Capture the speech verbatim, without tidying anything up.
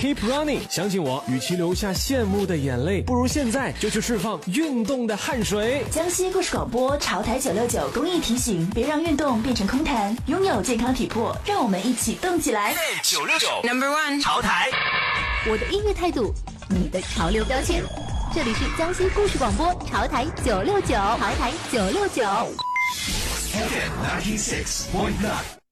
Keep running， 相信我，与其留下羡慕的眼泪，不如现在就去释放运动的汗水。 江西故事广播潮台九六九公益提醒：别让运动变成空谈，拥有健康体魄，让我们一起动起来。 九六九 Number One 潮台， 我的音乐态度，你的潮流标签。这里是江西故事广播潮台九六九，潮台九六九。 F M ninety six point nine。